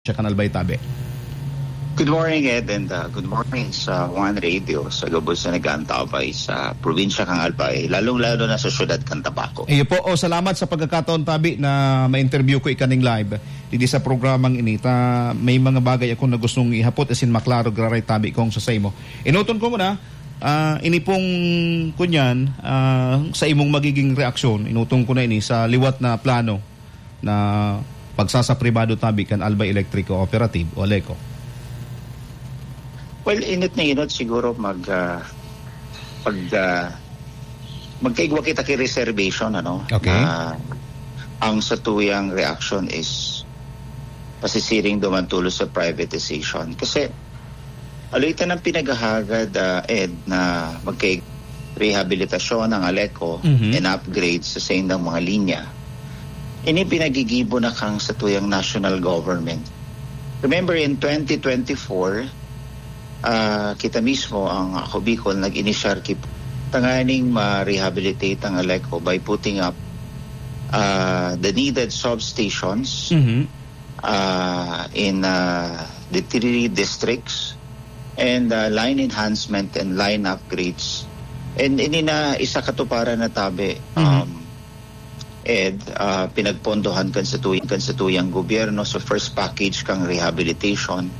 sa Kanal Baytabe. Good morning, Ed, and good morning sa One Radio sa gabos na nag-aantabay sa probinsya kang Albay, lalong-lalo na sa syudad kang Tabaco. Iyo po, salamat sa pagkakataon, Tabi, na ma-interview ko ikaning live dito sa programang ini. May mga bagay ako na gustong ihapot asin maklaro graray, Tabi, kong sa mo. Inuton ko muna, ini pong kunyan, sa imong magiging reaksyon, inutong ko na ini sa liwat na plano na pagsasa pribado, Tabi, kan Albay Electric Cooperative o ALECO. Well, init na inot siguro magkaigwa kita kay reservation, ano? Okay. Ang satuyang reaction is pasisiring dumantulo sa privatization. Kasi alitan ng pinaghahagad, Ed, na rehabilitasyon ng ALECO and upgrades sa sendang mga linya. Ini pinagigibo na kang satuyang national government. Remember, in 2024, kita mismo ang Ako Bicol nag-inisyar tanganing ma-rehabilitate ang ALECO by putting up the needed substations in the 3 districts and line enhancement and line upgrades. And ini na isa katuparan na, Tabi, Ed, pinagpondohan kan sa tuyang gobyerno sa first package kang rehabilitation.